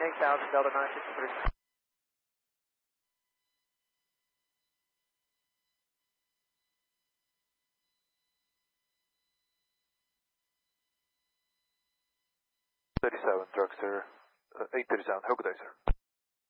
8000 Delta 963. 37, Dragster, 837. Have a good day, sir.